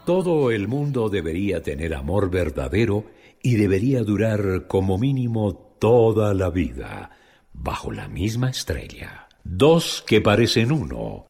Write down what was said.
Todo el mundo debería tener amor verdadero y debería durar como mínimo toda la vida, bajo la misma estrella. Dos que parecen uno,